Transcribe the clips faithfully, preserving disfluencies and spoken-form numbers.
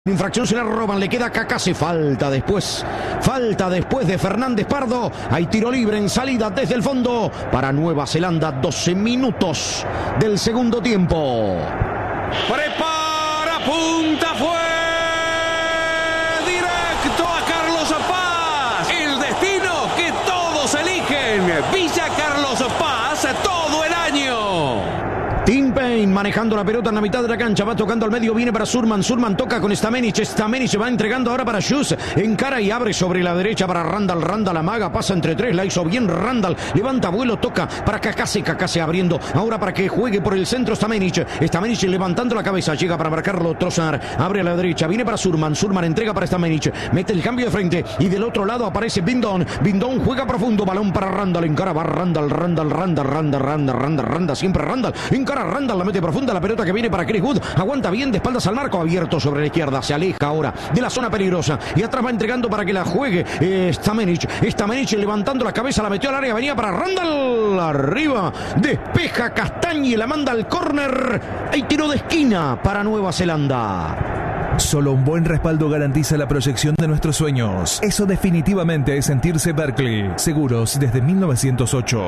Infracción se la roban, le queda Cacase, falta después, falta después de Fernández Pardo. Hay tiro libre en salida desde el fondo para Nueva Zelanda, doce minutos del segundo tiempo. Prepara, punta, fue directo a Carlos Paz. El destino que todos eligen, Villa Carlos Paz, todo el año. Tim Payne manejando la pelota en la mitad de la cancha, va tocando al medio, viene para Surman, Surman toca con Stamenic, Stamenic va entregando ahora para Schuss, encara y abre sobre la derecha para Randall, Randall amaga, pasa entre tres, la hizo bien Randall, levanta vuelo, toca para Cacase, Cacase abriendo, ahora para que juegue por el centro Stamenic, Stamenic levantando la cabeza, llega para marcarlo Trossard, abre a la derecha, viene para Surman, Surman entrega para Stamenic, mete el cambio de frente y del otro lado aparece Bindon, Bindon juega profundo, balón para Randall, encara va Randall, Randall, Randall, Randall, Randall, Randall, Randall, siempre Randall, encara Randall, la mete profunda, la pelota que viene para Chris Wood, aguanta bien de espaldas al marco, abierto sobre la izquierda, se aleja ahora de la zona peligrosa y atrás va entregando para que la juegue eh, Stamenic, Stamenic levantando la cabeza, la metió al área, venía para Randall, arriba, despeja Castañi, la manda al córner, hay tiro de esquina para Nueva Zelanda. Solo un buen respaldo garantiza la proyección de nuestros sueños. Eso definitivamente es sentirse Berkeley. Seguros desde mil novecientos ocho.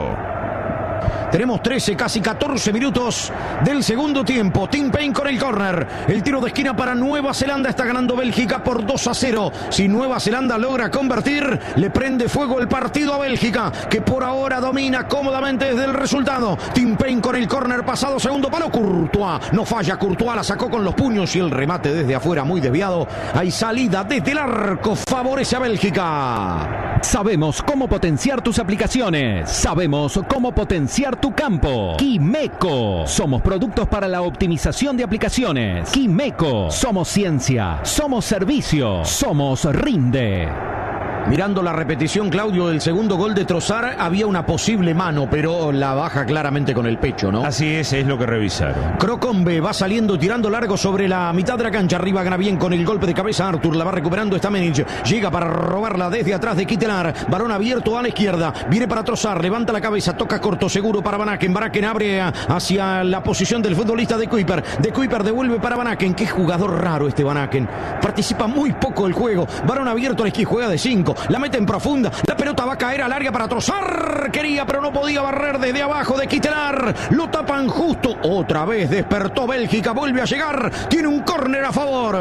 Tenemos trece, casi catorce minutos del segundo tiempo. Tim Payne con el córner. El tiro de esquina para Nueva Zelanda. Está ganando Bélgica por dos a cero. Si Nueva Zelanda logra convertir, le prende fuego el partido a Bélgica, que por ahora domina cómodamente desde el resultado. Tim Payne con el córner pasado, segundo palo. Courtois, no falla Courtois, la sacó con los puños y el remate desde afuera muy desviado. Hay salida desde el arco, favorece a Bélgica. Sabemos cómo potenciar tus aplicaciones. Sabemos cómo potenciar tu campo. Quimeco. Somos productos para la optimización de aplicaciones. Quimeco. Somos ciencia. Somos servicio. Somos Rinde. Mirando la repetición, Claudio, del segundo gol de Trossard, había una posible mano, pero la baja claramente con el pecho, ¿no? Así es, es lo que revisaron. Crocombe va saliendo, tirando largo sobre la mitad de la cancha. Arriba gana bien con el golpe de cabeza Arthur, la va recuperando Stamenic. Llega para robarla desde atrás de Kittelar. Balón abierto a la izquierda. Viene para Trossard, levanta la cabeza, toca corto, seguro para Van Aken. Van Aken abre hacia la posición del futbolista de Kuiper. De Kuiper devuelve para Van Aken. Qué jugador raro este Van Aken. Participa muy poco el juego. Balón abierto a la izquierda, juega de cinco. La mete en profunda, la pelota va a caer al área para Trossard, quería pero no podía barrer desde abajo de Kittelar, lo tapan justo, otra vez despertó Bélgica, vuelve a llegar, tiene un córner a favor.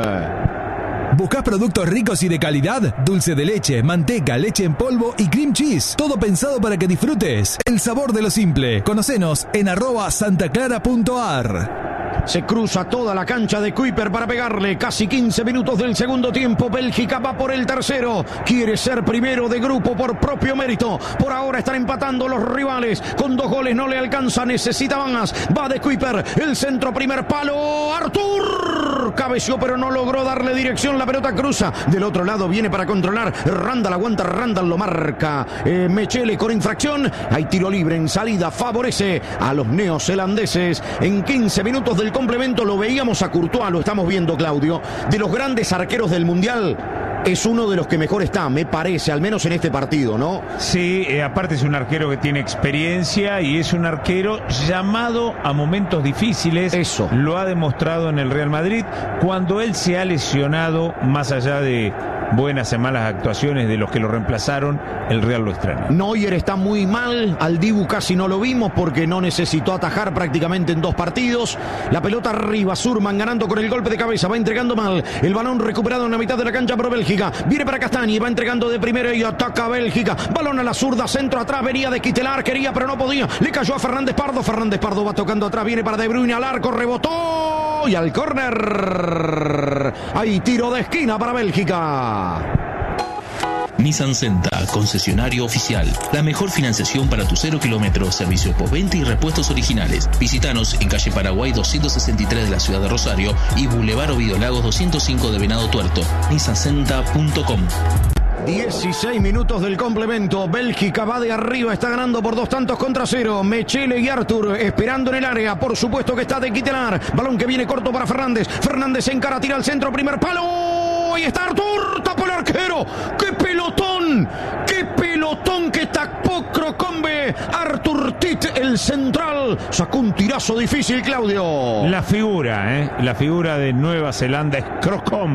¿Buscas productos ricos y de calidad? Dulce de leche, manteca, leche en polvo y cream cheese. Todo pensado para que disfrutes el sabor de lo simple. Conocenos en arroba santaclara punto ar. Se cruza toda la cancha de Kuiper para pegarle. Casi quince minutos del segundo tiempo. Bélgica va por el tercero. Quiere ser primero de grupo por propio mérito. Por ahora están empatando los rivales. Con dos goles no le alcanza. Necesita más. Va de Kuiper. El centro, primer palo. Arthur cabeció pero no logró darle dirección. La pelota cruza. Del otro lado viene para controlar. Randall aguanta. Randall lo marca. Eh, Mechele con infracción. Hay tiro libre en salida. Favorece a los neozelandeses. En quince minutos del complemento lo veíamos a Courtois, lo estamos viendo, Claudio, de los grandes arqueros del Mundial. Es uno de los que mejor está, me parece, al menos en este partido, ¿no? Sí, eh, aparte es un arquero que tiene experiencia y es un arquero llamado a momentos difíciles. Eso. Lo ha demostrado en el Real Madrid cuando él se ha lesionado, más allá de buenas y malas actuaciones de los que lo reemplazaron, el Real lo extraña. Neuer está muy mal, al Dibu casi no lo vimos porque no necesitó atajar prácticamente en dos partidos. La pelota arriba, Surman ganando con el golpe de cabeza, va entregando mal. El balón recuperado en la mitad de la cancha por Bélgica. Viene para Castañi, va entregando de primero y ataca a Bélgica. Balón a la zurda, centro atrás, venía de Kittelar, quería pero no podía. Le cayó a Fernández Pardo, Fernández Pardo va tocando atrás, viene para De Bruyne al arco, rebotó y al córner. Hay tiro de esquina para Bélgica. Nissan Senta, concesionario oficial. La mejor financiación para tu cero kilómetros, servicio postventa y repuestos originales. Visítanos en calle Paraguay doscientos sesenta y tres de la ciudad de Rosario y Boulevard Ovidio Lagos doscientos cinco de Venado Tuerto. nissan senta punto com. dieciséis minutos del complemento. Bélgica va de arriba, está ganando por dos tantos contra cero. Mechele y Arthur esperando en el área. Por supuesto que está de Kittelar. Balón que viene corto para Fernández. Fernández encara, tira al centro, primer palo. Ahí está Arthur, tapó el arquero. ¡Qué pelotón! ¡Qué pelotón que tapó Crocombe! Arthur Tit, el el central. Sacó un tirazo difícil, Claudio. La figura, ¿eh? La figura de Nueva Zelanda es Crocombe.